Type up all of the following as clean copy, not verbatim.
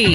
Stories。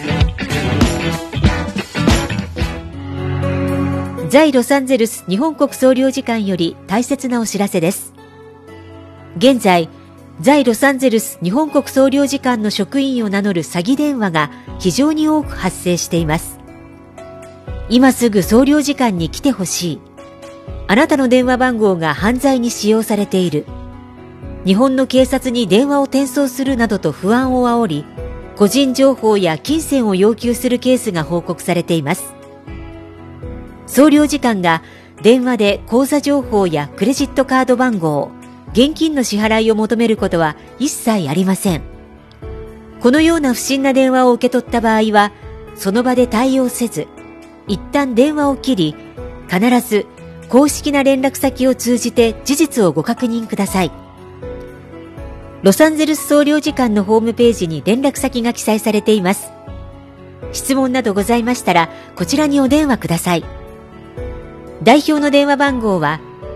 在ロサンゼルス日本国総領事館より大切なお知らせです。現在、在ロサンゼルス日本国総領事館の職員を名乗る詐欺電話が非常に多く発生しています。今すぐ総領事館に来てほしい。あなたの電話番号が犯罪に使用されている。日本の警察に電話を転送するなどと不安を煽り、個人情報や金銭を要求するケースが報告されています。総領事館が電話で口座情報やクレジットカード番号、現金の支払いを求めることは一切ありません。このような不審な電話を受け取った場合は、その場で対応せず、一旦電話を切り、必ず公式な連絡先を通じて事実をご確認ください。ロサンゼルス総領事館のホームページに連絡先が記載されています。質問などございましたら、こちらにお電話ください。代表の電話番号は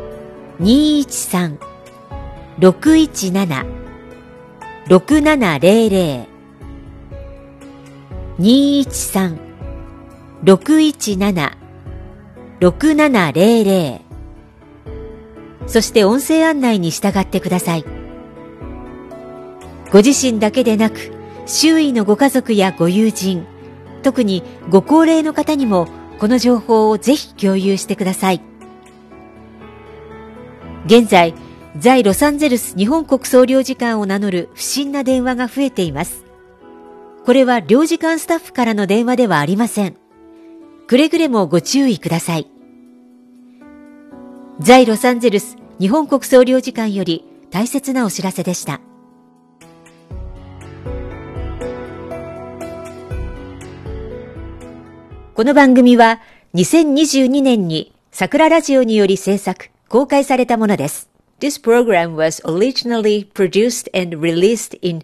213-617-6700 213-617-6700 そして音声案内に従ってください。ご自身だけでなく、周囲のご家族やご友人、特にご高齢の方にもこの情報をぜひ共有してください。現在、在ロサンゼルス日本国総領事館を名乗る不審な電話が増えています。これは領事館スタッフからの電話ではありません。くれぐれもご注意ください。在ロサンゼルス日本国総領事館より大切なお知らせでした。この番組は2022年に桜ラジオにより制作、公開されたものです。This program was originally produced and released in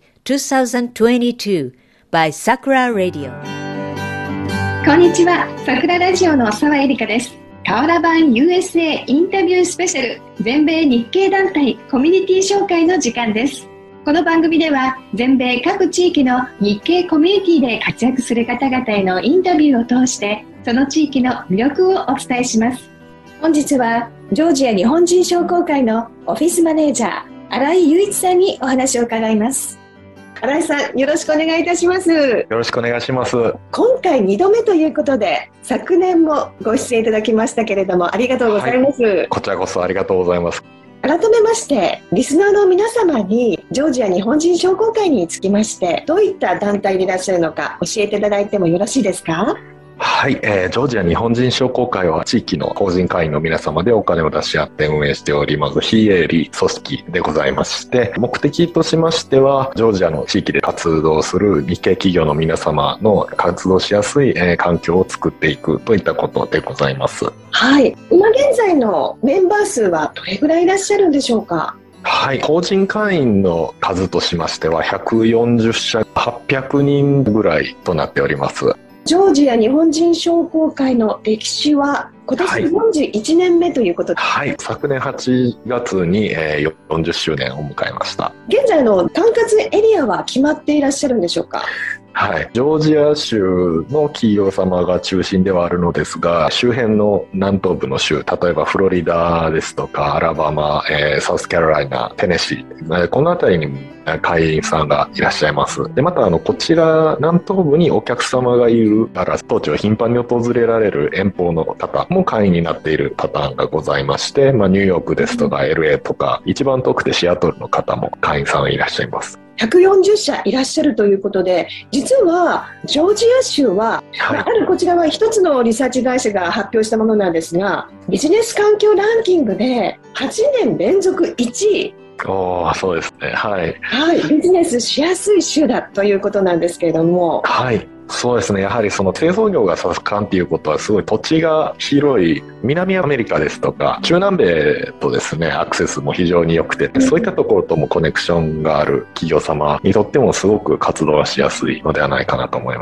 2022 by Sakura Radio. こんにちは、桜ラジオの澤絵里香です。河原版 USA インタビュースペシャル全米日系団体コミュニティ紹介の時間です。この番組では全米各地域の日系コミュニティで活躍する方々へのインタビューを通してその地域の魅力をお伝えします。本日はジョージア日本人商工会のオフィスマネージャー新井雄一さんにお話を伺います。新井さん、よろしくお願いいたします。 よろしくお願いします。 今回2度目ということで昨年もご出演いただきましたけれどもありがとうございます。 はい、こちらこそありがとうございます。 改めましてリスナーの皆様にジョージア日本人商工会につきましてどういった団体でいらっしゃるのか教えていただいてもよろしいですか？ はい、ジョージア日本人商工会は地域の法人会員の皆様でお金を出し合って運営しております非営利組織でございまして、目的としましてはジョージアの地域で活動する日系企業の皆様の活動しやすい環境を作っていくといったことでございます。 はい、今現在のメンバー数はどれぐらいいらっしゃるんでしょうか？ はい、法人会員の数としましては140社800人ぐらいとなっております。 ジョージア日本人商工会の歴史は今年41年目ということで、 はい、昨年8月に40周年を迎えました。 現在の管轄エリアは決まっていらっしゃるんでしょうか？ はい、ジョージア州の企業様が中心ではあるのですが、周辺の南東部の州、例えばフロリダですとかアラバマ、サウスカロライナ、テネシー、この辺りにも会員さんがいらっしゃいます。で、またこちら南東部にお客様がいるから当地を頻繁に訪れられる遠方の方も会員になっているパターンがございまして、ニューヨークですとか LA とか一番遠くてシアトルの方も会員さんいらっしゃいます。 140社いらっしゃるということで、実はジョージア州は、はい、あるこちらは一つのリサーチ会社が発表したものなんですが、ビジネス環境ランキングで8年連続1位。 そうですね。はい。 はい、ビジネスしやすい州だということなんですけれども。 はい。そうですね。やはりその製造業が盛んということはすごい土地が広い南アメリカですとか中南米とですねアクセスも非常に良くて、そういったところともコネクションがある企業様にとってもすごく活動がしやすいのではないかなと思います。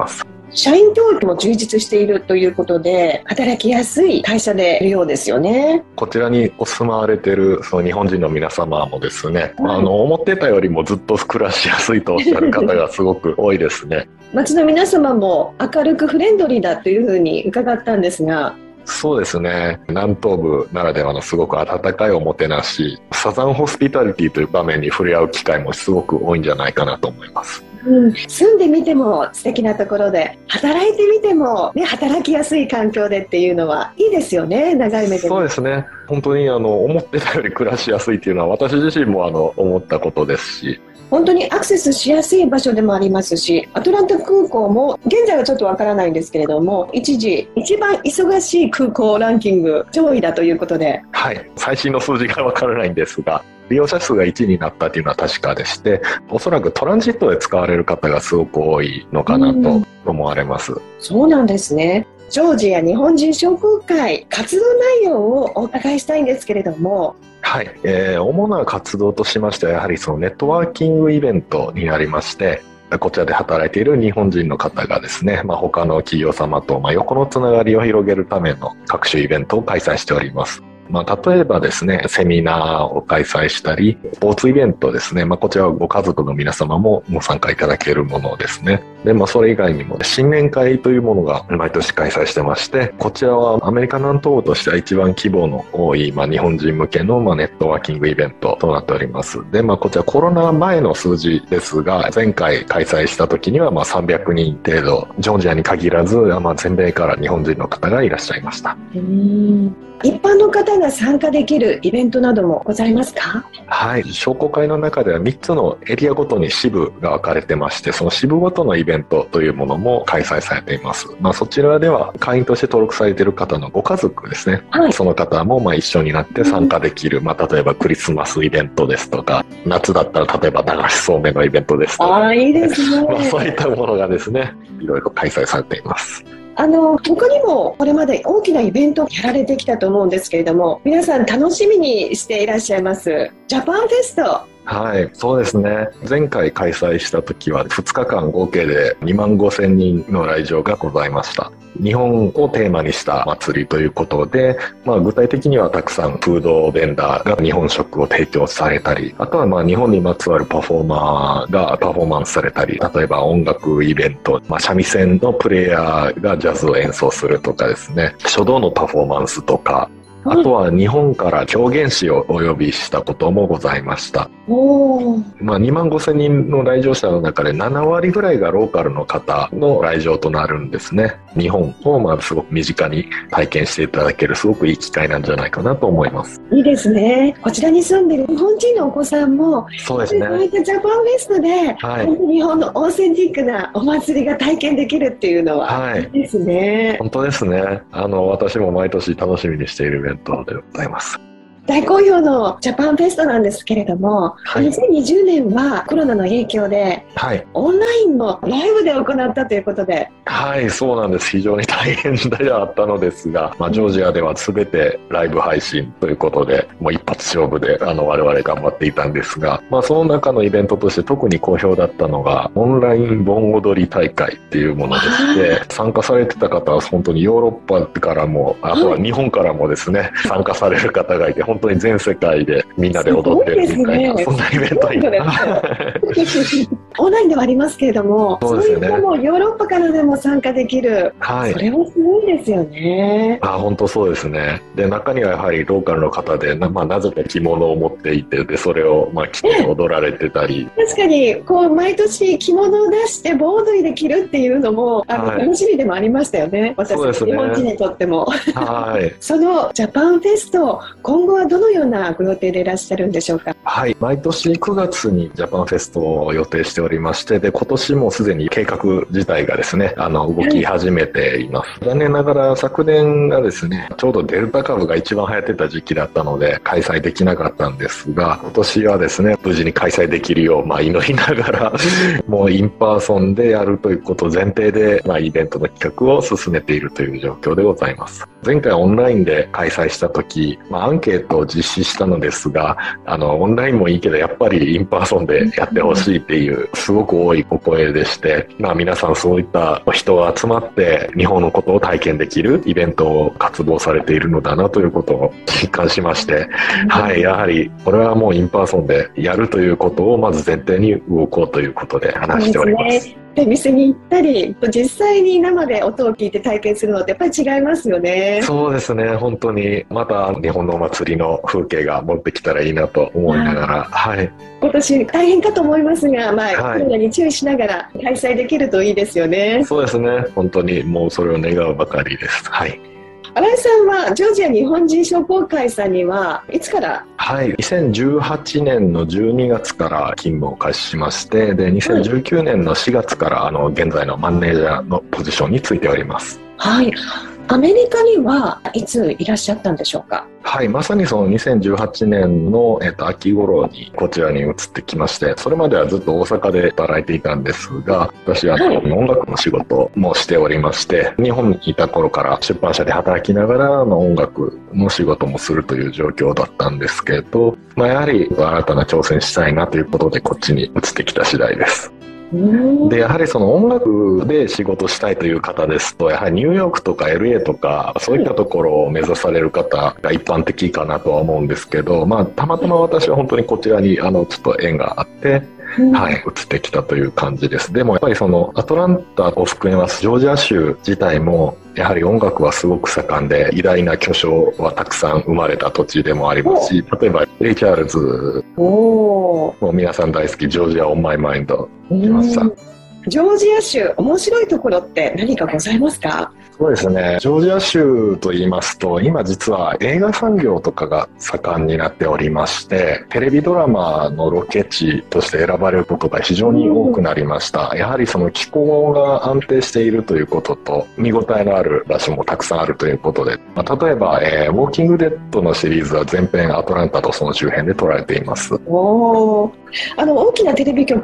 社員教育も充実しているということで、働きやすい会社でいるようですよね。 こちらにお住まわれているその日本人の皆様もですね、思ってたよりもずっと暮らしやすいとおっしゃる方がすごく多いですね。 街の皆様も明るくフレンドリーだというふうに伺ったんですが。 そうですね。南東部ならではのすごく温かいおもてなし、サザンホスピタリティという場面に触れ合う機会もすごく多いんじゃないかなと思います。 住んでみても素敵なところで、働いてみても、働きやすい環境でっていうのはいいですよね、長い目で。 そうですね。本当に思ってたより暮らしやすいっていうのは私自身も思ったことですし、 本当にアクセスしやすい場所でもありますし、アトランタ空港も現在はちょっとわからないんですけれども、一時一番忙しい空港ランキング上位だということで、 はい、最新の数字がわからないんですが、利用者数が1位になったというのは確かでして、おそらくトランジットで使われる方がすごく多いのかなと思われます。 そうなんですね。ジョージア日本人商工会活動内容をお伺いしたいんですけれども。 はい、主な活動としましてはやはりそのネットワーキングイベントになりまして、こちらで働いている日本人の方がですね、他の企業様と横のつながりを広げるための各種イベントを開催しております。例えばですね、セミナーを開催したり、スポーツイベントですね、こちらはご家族の皆様もご参加いただけるものですね。で、それ以外にも新年会というものが毎年開催してまして、こちらはアメリカ南東部としては一番規模の多い、日本人向けのネットワーキングイベントとなっております。で、こちらコロナ前の数字ですが、前回開催した時には300人程度、ジョージアに限らず、全米から日本人の方がいらっしゃいました。 一般の方が参加できるイベントなどもございますか？ はい、商工会の中では3つのエリアごとに支部が分かれてまして、その支部ごとのイベントというものも開催されています。そちらでは会員として登録されている方のご家族ですね、はい、その方も一緒になって参加できる、例えばクリスマスイベントですとか、夏だったら例えば流しそうめんのイベントですとか、 いいですね。 そういったものがですね、いろいろ開催されています。 他にもこれまで大きなイベントをやられてきたと思うんですけれども、皆さん楽しみにしていらっしゃいますジャパンフェスト。 はい、そうですね。前回開催した時は2日間合計で25,000人の来場がございました。日本をテーマにした祭りということで、具体的にはたくさんフードベンダーが日本食を提供されたり、あとは日本にまつわるパフォーマーがパフォーマンスされたり、例えば音楽イベント、三味線のプレイヤーがジャズを演奏するとかですね、書道のパフォーマンスとか、あとは日本から狂言師をお呼びしたこともございました。25,000人の来場者の中で7割ぐらいがローカルの方の来場となるんですね。日本をすごく身近に体験していただけるすごくいい機会なんじゃないかなと思います。 いいですね。こちらに住んでいる日本人のお子さんも、 そうですね。 そういったジャパンフェストで、はい、日本のオーセンティックなお祭りが体験できるっていうのは、いいですね。 本当ですね。私も毎年楽しみにしているイベントでございます。 大好評のジャパンフェストなんですけれども、はい、2020年はコロナの影響で、はい、オンラインのライブで行ったということで。 はい、そうなんです。非常に大変ではあったのですが、ジョージアでは全てライブ配信ということで、もう一発勝負で我々頑張っていたんですが、その中のイベントとして特に好評だったのがオンライン盆踊り大会っていうものでして、参加されてた方は本当にヨーロッパからも、あとは日本からもですね、参加される方がいて、本当に全世界でみんなで踊ってるみたいな、そんなイベントにオンラインではありますけれども、そういったもヨーロッパからでも参加できる、はい、それもすごいですよね。 本当そうですね。で、中にはやはりローカルの方で なぜか着物を持っていて、でそれを着て踊られてたり、 確かに毎年着物を出して盆踊りで着るっていうのも楽しみでもありましたよね。私たち日本人にとってもはい、そのジャパンフェスト、今後はどのようなご予定でいらっしゃるんでしょうか？ はい、毎年9月にジャパンフェストを予定しておりまして、で今年もすでに計画自体がですね動き始めています。残念ながら昨年がですねちょうどデルタ株が一番流行ってた時期だったので開催できなかったんですが、今年はですね無事に開催できるよう、祈りながらもうインパーソンでやるということを前提で、イベントの企画を進めているという状況でございます。前回オンラインで開催した時、アンケートを実施したのですが、オンラインもいいけどやっぱりインパーソンでやってほしいっていうすごく多いお声でして、皆さんそういった人が集まって日本のことを体験できるイベントを活動されているのだなということを実感しまして、はい、やはりこれはもうインパーソンでやるということをまず前提に動こうということで話しております。 で、店に行ったり実際に生で音を聞いて体験するのってやっぱり違いますよね。 そうですね、本当にまた日本のお祭りの風景が持ってきたらいいなと思いながら、はい、 今年大変かと思いますが、コロナに注意しながら開催できるといいですよね。 そうですね、本当にもうそれを願うばかりです。はい。 新井さんはジョージア日本人商工会さんにはいつから？ はい、2018年の12月から勤務を開始しまして、で2019年の4月から現在のマネージャーのポジションについております。 はい。アメリカにはいついらっしゃったんでしょうか？ はい、まさにその2018年の、秋頃にこちらに移ってきまして、それまではずっと大阪で働いていたんですが、私は音楽の仕事もしておりまして、日本にいた頃から出版社で働きながら音楽の仕事もするという状況だったんですけど、やはり新たな挑戦したいなということでこっちに移ってきた次第です。でやはりその音楽で仕事したいという方ですと、やはりニューヨークとか LA とかそういったところを目指される方が一般的かなとは思うんですけど、たまたま私は本当にこちらにちょっと縁があって、はい、移ってきたという感じです。でもやっぱりそのアトランタを含めますジョージア州自体もやはり音楽はすごく盛んで、偉大な巨匠はたくさん生まれた土地でもありますし、例えばレイ・チャールズ、もう皆さん大好きジョージア・オン・マイ・マインド来ました。 ジョージア州面白いところって何かございますか？ そうですね、ジョージア州と言いますと今実は映画産業とかが盛んになっておりまして、テレビドラマのロケ地として選ばれることが非常に多くなりました。やはりその気候が安定しているということと見応えのある場所もたくさんあるということで、例えば、ウォーキングデッドのシリーズは全編アトランタとその周辺で撮られています。 大きなテレビ局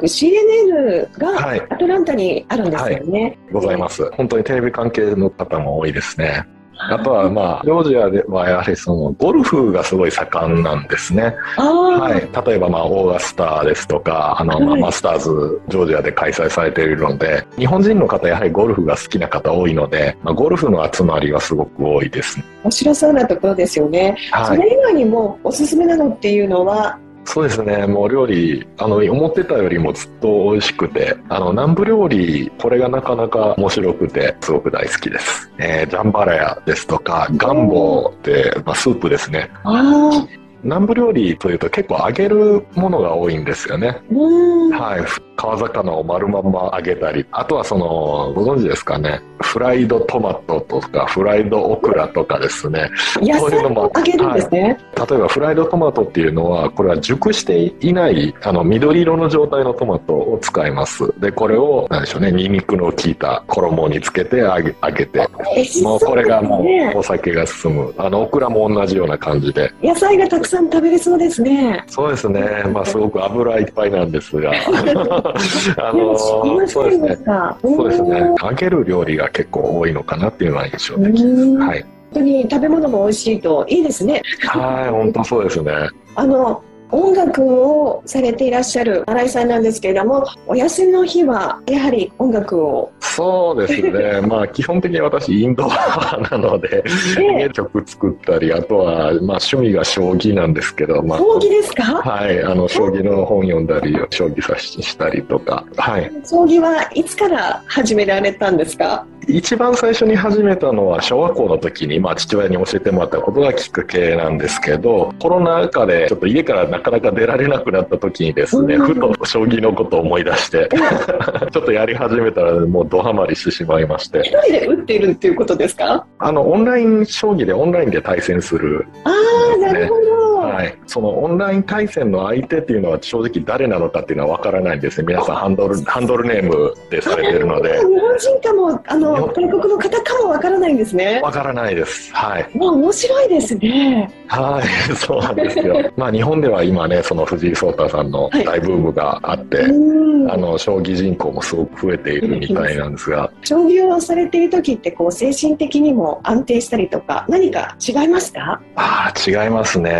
CNN がアトランタにあるんですよね。はい、 ございます。本当にテレビ関係の方も多いですね。あとはジョージアではやはりそのゴルフがすごい盛んなんですね。はい、例えばオーガスタですとかマスターズジョージアで開催されているので、日本人の方やはりゴルフが好きな方多いので、ゴルフの集まりはすごく多いですね。 面白そうなところですよね。はい、それ以外にもおすすめなのっていうのは？ そうですね、もう料理思ってたよりもずっと美味しくて、南部料理これがなかなか面白くてすごく大好きです。ジャンバラヤですとかガンボって、スープですね。南部料理というと結構揚げるものが多いんですよね。はい、川魚を丸まんま揚げたり、あとはご存知ですかね、フライドトマトとかフライドオクラとかですね、 野菜を揚げるんですね。 はい、例えばフライドトマトっていうのはこれは熟していない緑色の状態のトマトを使います。でこれを何でしょうね、ニンニクの効いた衣につけて揚げて、もうこれがもうお酒が進む。オクラも同じような感じで野菜がたくさん食べれそうですね。 そうですね、すごく油いっぱいなんですがそうですね、そうですね、揚げる料理が結構多いのかなっていうのは印象的です。はい、 本当に食べ物も美味しいといいですね。 はい、本当そうですね。 音楽をされていらっしゃる新井さんなんですけれども、お休みの日はやはり音楽を？ そうですね、基本的に私インドアなので、曲作ったり、あとは趣味が将棋なんですけど、将棋ですか？ はい、将棋の本読んだり将棋指ししたりとか。はい、 将棋はいつから始められたんですか？ 一番最初に始めたのは小学校の時に、父親に教えてもらったことがきっかけなんですけど、コロナ禍でちょっと家からなかなか出られなくなった時にですね、ふと将棋のことを思い出してちょっとやり始めたらもうドハマりしてしまいまして。 一人で打っているっていうことですか？ オンライン将棋でオンラインで対戦する、 なるほど。 はい、そのオンライン対戦の相手っていうのは正直誰なのかっていうのはわからないんですね。皆さんハンドルネームでされてるので、 日本人かも外国の方かもわからないんですね。 わからないです。はい。 面白いですね。 はい、そうなんですよ。日本では今ね、その藤井聡太さんの大ブームがあって、将棋人口もすごく増えているみたいなんですが、 将棋をされている時って精神的にも安定したりとか何か違いますか？ 違いますね。やは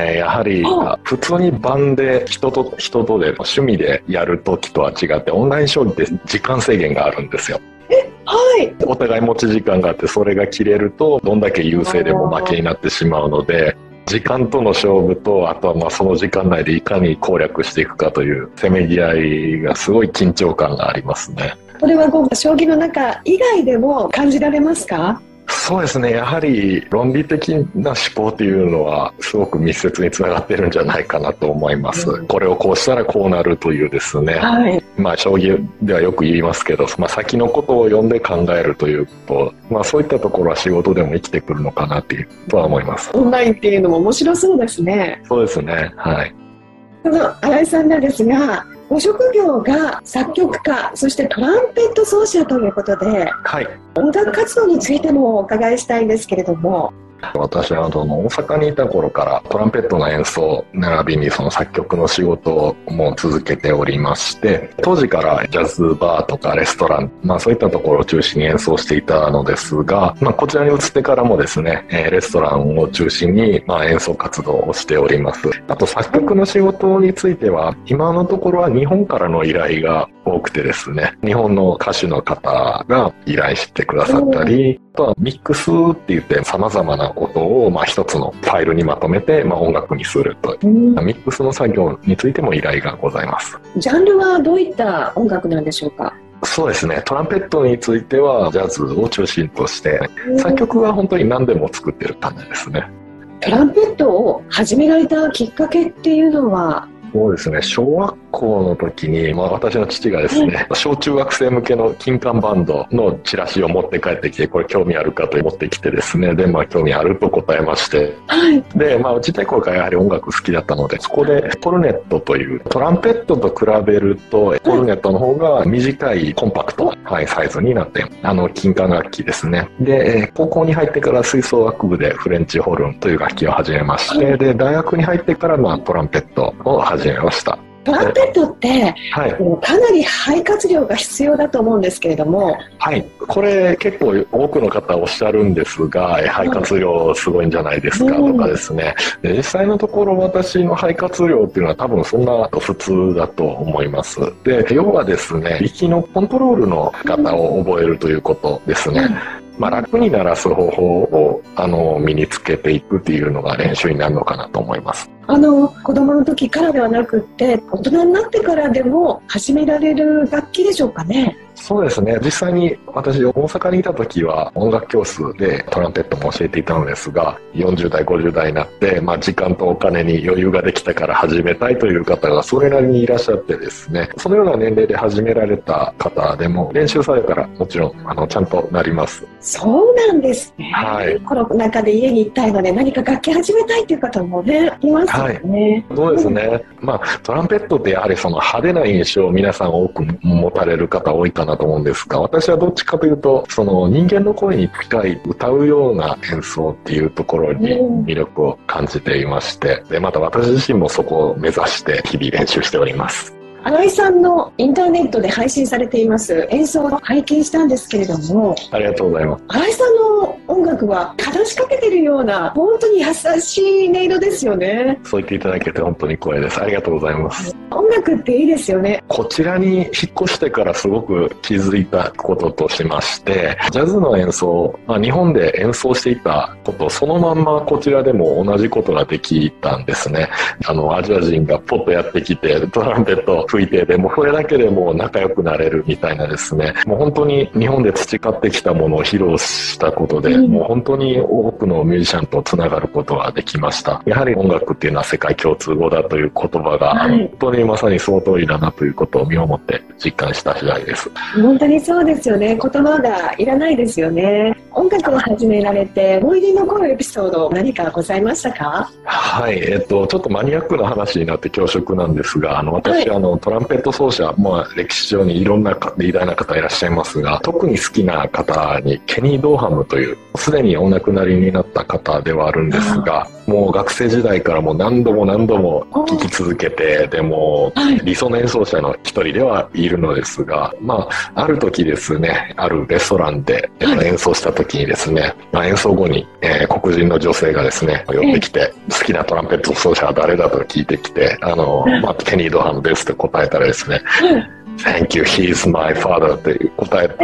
り普通にバンで人とで趣味でやるときとは違って、オンライン将棋って時間制限があるんですよ。 はい。 お互い持ち時間があって、それが切れるとどんだけ優勢でも負けになってしまうので、時間との勝負と、あとはその時間内でいかに攻略していくかというせめぎ合いがすごい緊張感がありますね。 これは将棋の中以外でも感じられますか？ そうですね、やはり論理的な思考というのはすごく密接につながってるんじゃないかなと思います。これをこうしたらこうなるというですね、はい、将棋ではよく言いますけど、先のことを読んで考えるということ、そういったところは仕事でも生きてくるのかなとは思います。 オンラインっていうのも面白そうですね。 そうですね、はい。 その新井さんなんですが、ご職業が作曲家、そしてトランペット奏者ということで、 はい、 音楽活動についてもお伺いしたいんですけれども。 私は大阪にいた頃からトランペットの演奏並びにその作曲の仕事も続けておりまして、当時からジャズバーとかレストラン、そういったところを中心に演奏していたのですが、こちらに移ってからもですね、レストランを中心に演奏活動をしております。あと作曲の仕事については今のところは日本からの依頼が多くてですね、日本の歌手の方が依頼してくださったり、あとはミックスって言って様々なことを一つのファイルにまとめて音楽にすると、ミックスの作業についても依頼がございます。 ジャンルはどういった音楽なんでしょうか？ そうですね、トランペットについてはジャズを中心として、作曲は本当に何でも作ってる感じですね。 トランペットを始められたきっかけっていうのは？ そうですね、小学校の時に、私の父がですね、小中学生向けの金管バンドのチラシを持って帰ってきて、これ興味あるかと持ってきてですね、で、興味あると答えまして、はい、で、ちっちゃい頃からやはり音楽好きだったので、そこでコルネットという、トランペットと比べるとコルネットの方が短いコンパクト、サイズになって、金管楽器ですね。で、高校に入ってから吹奏楽部でフレンチホルンという楽器を始めまして、で、大学に入ってからトランペットを始めました。 トランペットって、かなり肺活量が必要だと思うんですけれども。 はい、これ結構多くの方おっしゃるんですが、肺活量すごいんじゃないですかとかですね、で実際のところ私の肺活量っていうのは多分そんな普通だと思います。で、要はですね、息のコントロールの方を覚えるということですね。楽に鳴らす方法を身につけていくっていうのが練習になるのかなと思います。 子供の時からではなくって大人になってからでも始められる楽器でしょうかね？ そうですね、実際に私大阪にいた時は音楽教室でトランペットも教えていたのですが、40代50代になって、時間とお金に余裕ができたから始めたいという方がそれなりにいらっしゃってですね、そのような年齢で始められた方でも練習されたらもちろんちゃんとなります。 そうなんですね、 はい、 コロナ禍で家に行きたいので何か楽器始めたいという方もね、いますよね。 はい、そうですね、トランペットってやはりその派手な印象を皆さん多く持たれる方多いかなと思うんですが、私はどっちかというとその人間の声に近い歌うような演奏っていうところに魅力を感じていまして、でまた私自身もそこを目指して日々練習しております。 新井さんのインターネットで配信されています演奏を拝見したんですけれども、 ありがとうございます。 新井さんの音楽は話しかけてるような本当に優しい音色ですよね。 そう言っていただけて本当に光栄です。ありがとうございます。 音楽っていいですよね。 こちらに引っ越してからすごく気づいたこととしまして、ジャズの演奏、日本で演奏していたことそのまんまこちらでも同じことができたんですね。アジア人がポッとやってきてトランペット吹いて、でもこれだけでもう仲良くなれるみたいなですね、もう本当に日本で培ってきたものを披露したことで、もう本当に多くのミュージシャンとつながることができました。やはり音楽っていうのは世界共通語だという言葉が、本当にまさにその通りだなということを身をもって実感した次第です。 本当にそうですよね。言葉がいらないですよね。音楽を始められて思い出に残るエピソード何かございましたか？ はい、ちょっとマニアックな話になって恐縮なんですが、私、トランペット奏者、歴史上にいろんな偉大な方いらっしゃいますが、特に好きな方にケニー・ドーハムというすでにお亡くなりになった方ではあるんですが、もう学生時代からもう何度も何度も聴き続けて、でも理想の演奏者の一人ではいるのですが、ある時ですね、あるレストランで演奏した時にですね、演奏後に、黒人の女性がですね、寄ってきて、好きなトランペット奏者は誰だと聞いてきて、ケニー・ドハムですって答えたらですね、Thank you, he's my father って答えた。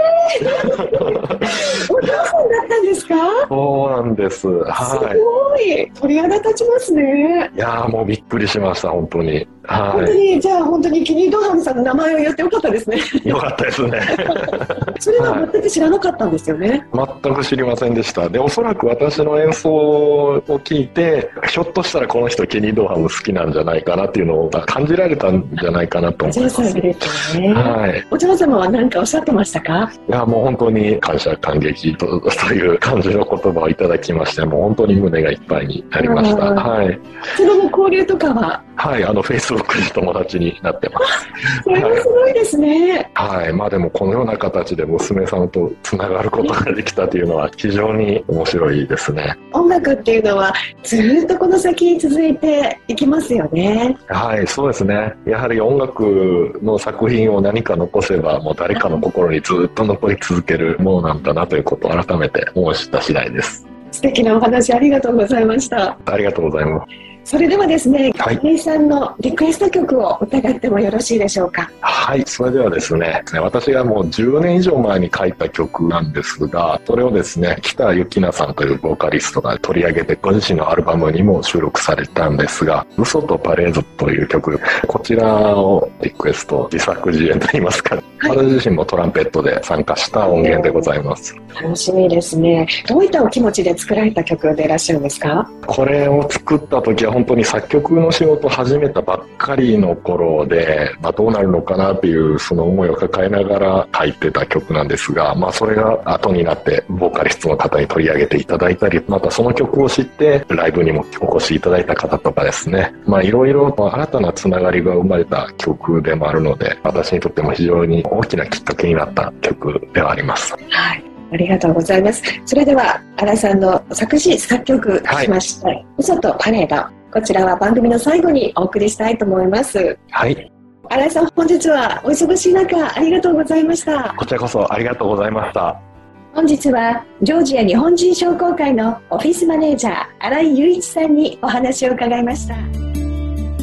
お父さんだったんですか？ そうなんです。はい。 すごい。鳥肌立ちますね。 いやー、もうびっくりしました、本当に。はい。 本当に、じゃあ本当にケニー・ドハムさんの名前を言ってよかったですね。 よかったですね。 それは全く知らなかったんですよね。 全く知りませんでした。で、おそらく私の演奏を聞いて、ひょっとしたらこの人ケニー・ドハム好きなんじゃないかなっていうのを感じられたんじゃないかなと思います。 はい。お嬢様は何かおっしゃってましたか？ いや、もう本当に感謝感激という感じの言葉をいただきまして、もう本当に胸がいっぱいになりました。はい。 その後交流とかは？ はい、Facebook で友達になってます。 それはすごいですね。 はい、でもこのような形で娘さんとつながることができたというのは非常に面白いですね。 音楽っていうのはずっとこの先に続いていきますよね。 はい、そうですね。やはり音楽の作品を何か残せば、もう誰かの心にずっと残り続けるものなんだなということを改めて思い知った次第です。 素敵なお話ありがとうございました。 ありがとうございます。 それではですね、 はい、 亀井さんのリクエスト曲を伺ってもよろしいでしょうか。 はい、それではですね、私がもう10年以上前に書いた曲なんですが、それをですね、北由紀奈さんというボーカリストが取り上げて、ご自身のアルバムにも収録されたんですが、嘘とパレードという曲、こちらをリクエスト、自作自演といいますか、はい、私自身もトランペットで参加した音源でございます。 楽しみですね。どういったお気持ちで作られた曲でいらっしゃるんですか？ これを作った時は本当に作曲の仕事を始めたばっかりの頃で、どうなるのかなっていうその思いを抱えながら書いてた曲なんですが、それが後になってボーカリストの方に取り上げていただいたり、またその曲を知ってライブにもお越しいただいた方とかですね、いろいろ新たなつながりが生まれた曲でもあるので、私にとっても非常に大きなきっかけになった曲ではあります。 はい、ありがとうございます。それでは新井さんの作詞作曲しました、嘘とパレード、こちらは番組の最後にお送りしたいと思います。 はい、 新井さん、本日はお忙しい中ありがとうございました。 こちらこそありがとうございました。 本日はジョージア日本人商工会のオフィスマネージャー新井雄一さんにお話を伺いました。